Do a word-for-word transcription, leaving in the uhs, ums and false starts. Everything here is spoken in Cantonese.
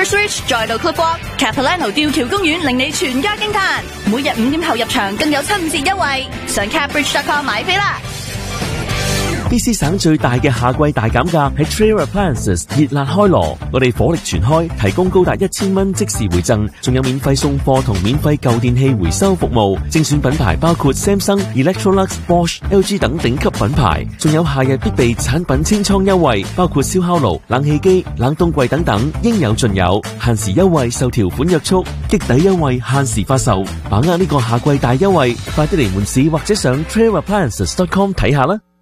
SuperSwitch 再度 Club Walk，Capilano 吊橋公園令你全家驚嘆。每日五點後入場更有七五折優惠，上 Capbridge dot com 買飛啦！ B C 省最大嘅夏季大減價喺 Trail Appliances 熱辣開鑼，我哋火力全開，提供高達一千蚊即時回贈，仲有免費送貨同免費舊電器回收服務。精選品牌包括 Samsung、Electrolux、Bosch、L G 等頂級品牌，仲有夏日必備產品清倉優惠，包括燒烤爐、冷氣機、冷凍櫃等等，應有盡有。限時優惠受條款約束，擊抵優惠限時發售，把握呢個夏季大優惠，快啲嚟門市或者上 trail appliances dot com 睇下啦！